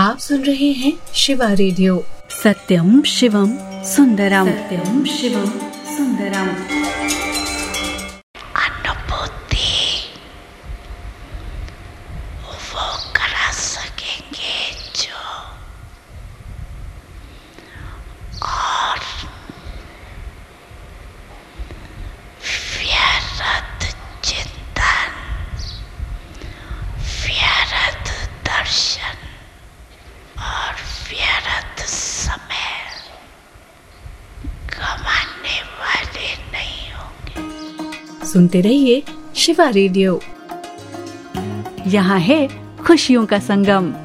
आप सुन रहे हैं शिवा रेडियो। सत्यम शिवम सुंदरम, सत्यम शिवम सुंदरम। अनुभूति वो करा सकेंगे जो और व्यर्थ चिंतन, व्यर्थ दर्शन और व्यर्थ समय गंवाने वाले नहीं होंगे। सुनते रहिए शिवा रेडियो। यहाँ है खुशियों का संगम।